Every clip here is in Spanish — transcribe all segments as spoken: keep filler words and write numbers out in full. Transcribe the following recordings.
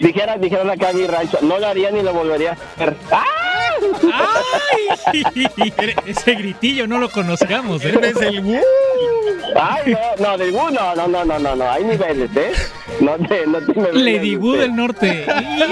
dijera, dijera acá en mi rancho, no lo haría ni lo volvería a hacer. ¡Ah! ¡Ay! Ese gritillo no lo conozcamos, ¿eh? Es el Woo. Ay, no, no, del Woo, no, no, no, no, no, no, hay niveles, ¿eh? No te, no te me Lady Woo del norte.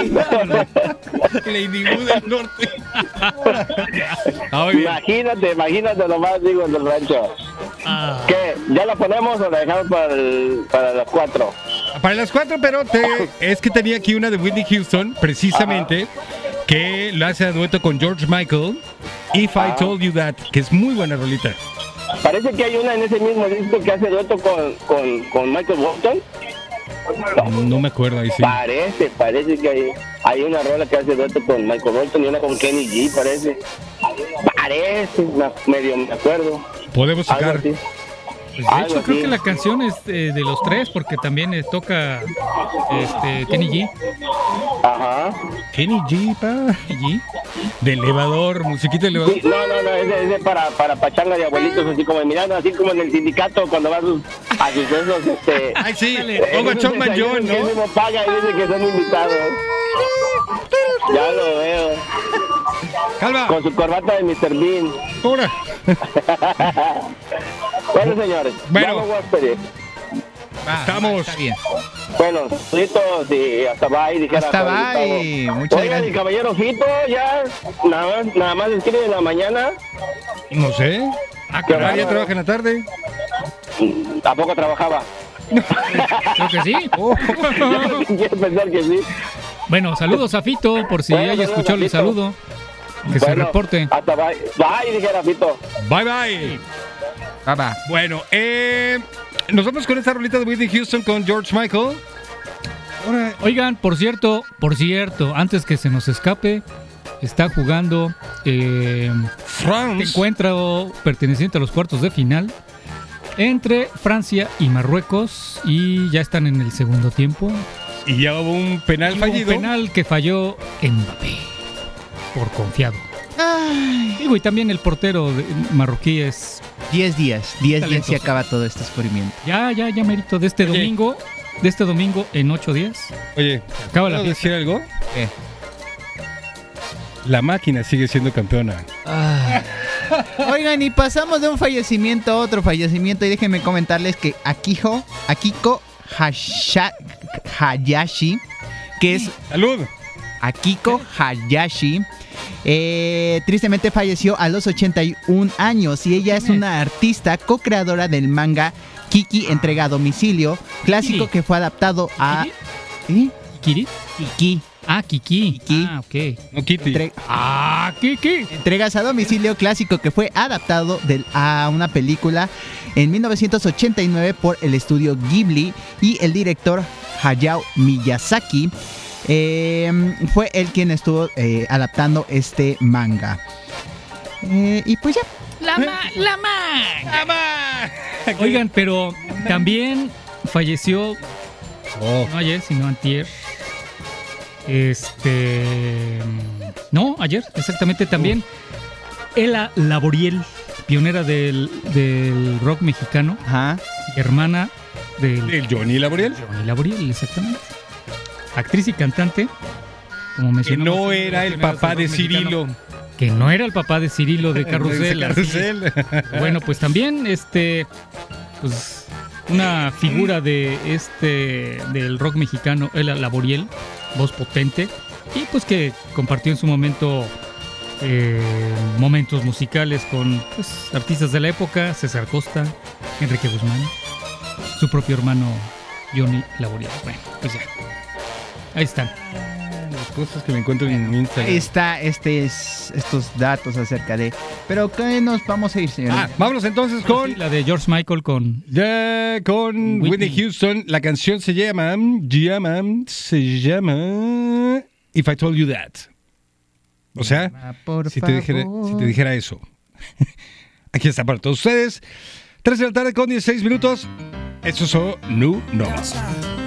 Lady Woo del norte. Ah, imagínate, imagínate nomás, digo, en el rancho. Ah. ¿Qué? ¿Ya la ponemos o la dejamos para, el, para las cuatro? Para las cuatro, pero te, es que tenía aquí una de Whitney Houston, precisamente, ajá, que lo hace a dueto con George Michael, If I Told You That, que es muy buena rolita. Parece que hay una en ese mismo disco que hace dueto con, con, con Michael Bolton. No, no me acuerdo ahí sí. Parece, parece que hay, hay una rola que hace dueto con Michael Bolton y una con Kenny G, parece. Parece, medio me acuerdo. Podemos sacar. Pues de hecho, creo que la canción es eh, de los tres, porque también eh, toca este, Kenny G. Ajá. Kenny G, pa. Kenny G. De elevador, musiquita de elevador. Sí, no, no, no, es de, es de para, para pachanga de abuelitos, así como mirando, así como en el sindicato cuando vas a sus esos, este... Ay, sí, pongo John Man John, ¿no? Que mismo paga y dice que son invitados. Ya lo veo. Calma. Con su corbata de mister Bean. Ahora. Bueno, señores, bueno, ya me voy a despedir. Ah, estamos. Está bien. Bueno, Fritos y hasta bye, dijera. Hasta bye. Muchas Oiga, gracias. el caballero Fito ya nada más, nada más escribe en la mañana. No sé. Ah, caray, ya trabaja en la tarde. ¿Tampoco trabajaba? Creo que sí. Oh. Quiero pensar que sí. Bueno, saludos a Fito, por si Bueno, haya escuchado el saludo. Que bueno, se reporte. Hasta bye. Bye, dijera Fito. Bye, bye. Va, va. Bueno, eh, nos vamos con esta rolita de Whitney Houston con George Michael. Ahora, oigan, por cierto, por cierto, antes que se nos escape, está jugando eh, France. este encuentro perteneciente a los cuartos de final entre Francia y Marruecos, y ya están en el segundo tiempo. Y ya hubo un penal Y fallido. Un penal que falló Mbappé por confiado. Ay. Digo, y también el portero de- marroquí es Diez días. Diez días y Talentoso. acaba todo este experimento. ya, ya, ya merito de este Oye. domingo, de este domingo en ocho días. Oye, Acaba la ¿puedo fiesta. decir algo? ¿Qué? La máquina sigue siendo campeona. Oigan, y pasamos de un fallecimiento a otro fallecimiento. Y déjenme comentarles que Akiho, Akiko Hasha- Hayashi, que es ¡Salud! Akiko Hayashi, eh, tristemente falleció a los ochenta y un años. Y ella es una artista co-creadora del manga Kiki entrega a domicilio, clásico Kiki. que fue adaptado a... ¿Eh? ¿Kiri? Kiki. Ah, Kiki. Kiki. Ah, ok. No, Kitty. Entre- Ah, Kiki. Entregas a domicilio, clásico que fue adaptado del- a una película en mil novecientos ochenta y nueve por el estudio Ghibli, y el director Hayao Miyazaki eh, fue el quien estuvo eh, adaptando este manga. Eh, y pues ya. La ma, la ma. Oigan, pero también falleció, Oh. no ayer, sino antier. Este. No, ayer, exactamente también. Ela Laboriel, pionera del, del rock mexicano, Ajá. y hermana del El Johnny Laboriel. Johnny Laboriel, exactamente. Actriz y cantante, como Que mencionamos. no era el papá de Cirilo. Que no era el papá de Cirilo de Carrusel. De así. Carrusel. Bueno, pues también este pues una figura de este del rock mexicano, Ela Laboriel, voz potente, y pues que compartió en su momento eh, momentos musicales con pues, artistas de la época, César Costa, Enrique Guzmán, su propio hermano Johnny Laboriel. Bueno, pues ya. Ahí están. Las cosas que me encuentro en mi Instagram. Ahí está este es, estos datos acerca de... Pero ¿qué nos vamos a ir, señor? Ah, vámonos entonces con... Sí, la de George Michael con Ya, con Whitney. Whitney Houston. La canción se llama, llama, se llama If I Told You That. O sea, Ah, por si te, dijera, favor. si te dijera eso. Aquí está para todos ustedes. tres de la tarde con dieciséis minutos. Eso es No No.